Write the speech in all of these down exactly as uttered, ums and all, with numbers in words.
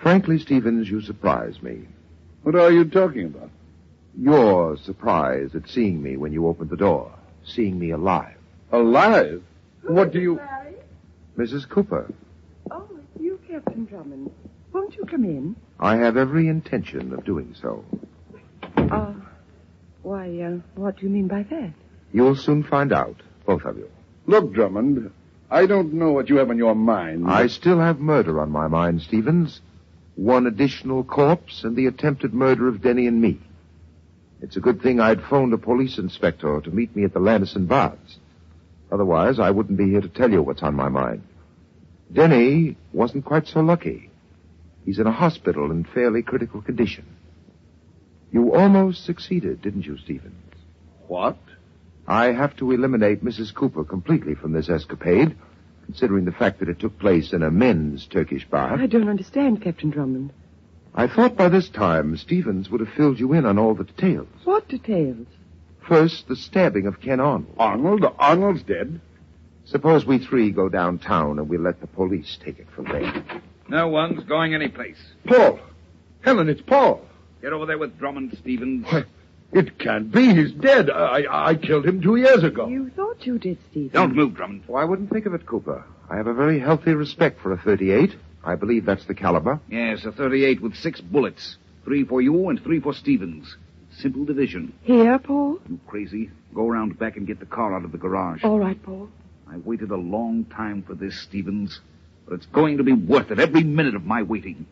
Frankly, Stevens, you surprise me. What are you talking about? Your surprise at seeing me when you opened the door. Seeing me alive. Alive? Who What is do it, you... Larry? Missus Cooper, Oh, it's you, Captain Drummond. Won't you come in? I have every intention of doing so. Uh, why, uh, what do you mean by that? You'll soon find out, both of you. Look, Drummond, I don't know what you have on your mind. I still have murder on my mind, Stevens. One additional corpse and the attempted murder of Denny and me. It's a good thing I'd phoned a police inspector to meet me at the Landison Baths. Otherwise, I wouldn't be here to tell you what's on my mind. Denny wasn't quite so lucky. He's in a hospital in fairly critical condition. You almost succeeded, didn't you, Stevens? What? I have to eliminate Missus Cooper completely from this escapade, considering the fact that it took place in a men's Turkish bath. I don't understand, Captain Drummond. I thought by this time Stevens would have filled you in on all the details. What details? First, the stabbing of Ken Arnold. Arnold? Arnold's dead. Suppose we three go downtown and we let the police take it from there. No one's going anyplace. Paul. Helen, it's Paul. Get over there with Drummond, Stevens. Why, it can't be. He's dead. I, I killed him two years ago. You thought you did, Stephen. Don't move, Drummond. Oh, I wouldn't think of it, Cooper. I have a very healthy respect for a thirty-eight. I believe that's the caliber. Yes, a thirty-eight with six bullets. Three for you and three for Stevens. Simple division. Here, Paul? You crazy. Go around back and get the car out of the garage. All right, Paul. I waited a long time for this, Stevens. But it's going to be worth it, every minute of my waiting.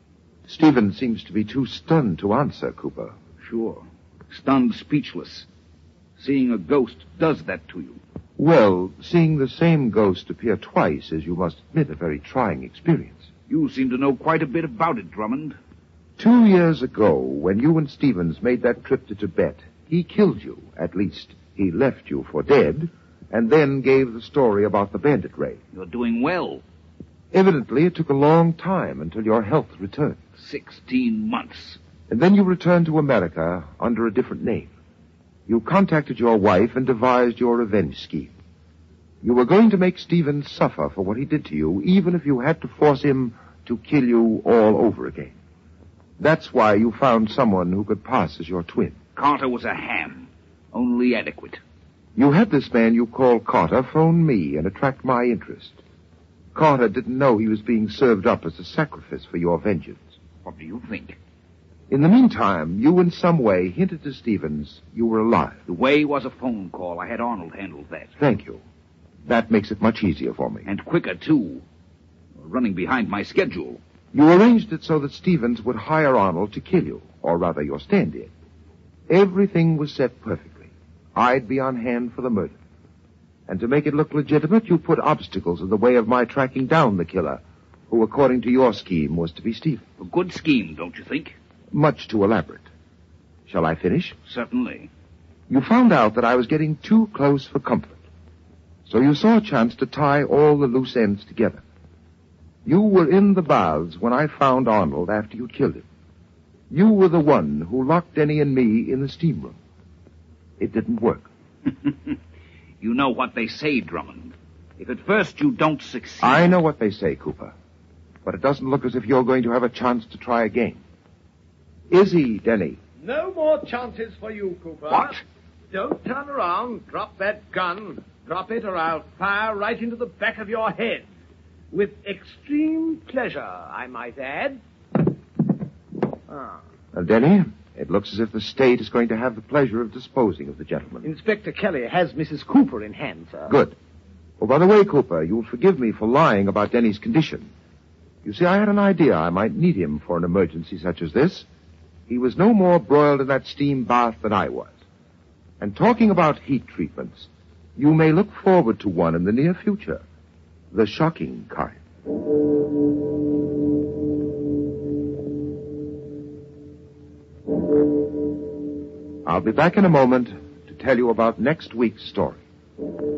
Stevens seems to be too stunned to answer, Cooper. Sure. Stunned, speechless. Seeing a ghost does that to you. Well, seeing the same ghost appear twice is, you must admit, a very trying experience. You seem to know quite a bit about it, Drummond. Two years ago, when you and Stevens made that trip to Tibet, he killed you. At least, he left you for dead, and then gave the story about the bandit raid. You're doing well. Evidently, it took a long time until your health returned. Sixteen months. And then you returned to America under a different name. You contacted your wife and devised your revenge scheme. You were going to make Stevens suffer for what he did to you, even if you had to force him to kill you all over again. That's why you found someone who could pass as your twin. Carter was a ham. Only adequate. You had this man you call Carter phone me and attract my interest. Carter didn't know he was being served up as a sacrifice for your vengeance. What do you think? In the meantime, you in some way hinted to Stevens you were alive. The way was a phone call. I had Arnold handle that. Thank you. That makes it much easier for me. And quicker, too. Running behind my schedule. You arranged it so that Stevens would hire Arnold to kill you, or rather your stand-in. Everything was set perfectly. I'd be on hand for the murder. And to make it look legitimate, you put obstacles in the way of my tracking down the killer, who, according to your scheme, was to be Stevens. A good scheme, don't you think? Much too elaborate. Shall I finish? Certainly. You found out that I was getting too close for comfort. So you saw a chance to tie all the loose ends together. You were in the baths when I found Arnold after you killed him. You were the one who locked Denny and me in the steam room. It didn't work. You know what they say, Drummond. If at first you don't succeed... I know what they say, Cooper. But it doesn't look as if you're going to have a chance to try again. Is he, Denny? No more chances for you, Cooper. What? Don't turn around. Drop that gun. Drop it or I'll fire right into the back of your head. With extreme pleasure, I might add. Ah. Well, Denny, it looks as if the state is going to have the pleasure of disposing of the gentleman. Inspector Kelly has Missus Cooper in hand, sir. Good. Oh, by the way, Cooper, you'll forgive me for lying about Denny's condition. You see, I had an idea I might need him for an emergency such as this. He was no more broiled in that steam bath than I was. And talking about heat treatments, you may look forward to one in the near future. The shocking kind. I'll be back in a moment to tell you about next week's story.